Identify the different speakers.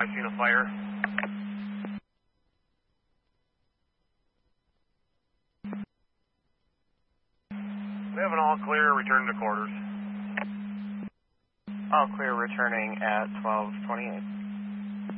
Speaker 1: I've seen a fire. We have an all clear, return to quarters.
Speaker 2: All clear, returning at 12:28.